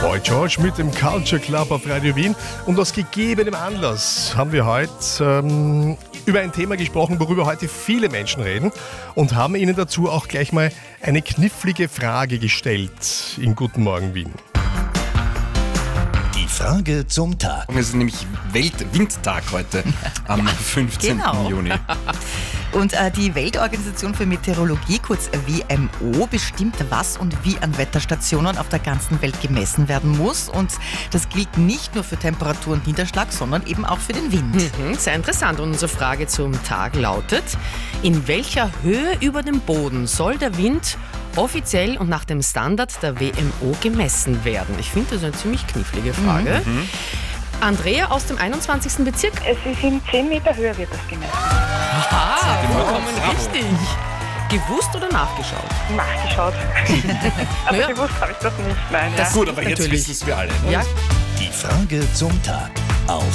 Boy George mit dem Culture Club auf Radio Wien. Und aus gegebenem Anlass haben wir heute über ein Thema gesprochen, worüber heute viele Menschen reden, und haben Ihnen dazu auch gleich mal eine knifflige Frage gestellt in Guten Morgen Wien. Die Frage zum Tag. Es ist nämlich Weltwindtag heute am 15. Juni. Und die Weltorganisation für Meteorologie, kurz WMO, bestimmt, was und wie an Wetterstationen auf der ganzen Welt gemessen werden muss. Und das gilt nicht nur für Temperatur und Niederschlag, sondern eben auch für den Wind. Sehr interessant. Und unsere Frage zum Tag lautet: In welcher Höhe über dem Boden soll der Wind offiziell und nach dem Standard der WMO gemessen werden? Ich finde, das ist eine ziemlich knifflige Frage. Andrea aus dem 21. Bezirk. Es ist in 10 Meter Höhe wird das gemessen. Vollkommen richtig. Gewusst oder nachgeschaut? Nachgeschaut. Aber Naja. gewusst habe ich das nicht, nein. Das Gut, aber jetzt natürlich. wissen es wir alle. Ja. Die Frage zum Tag auf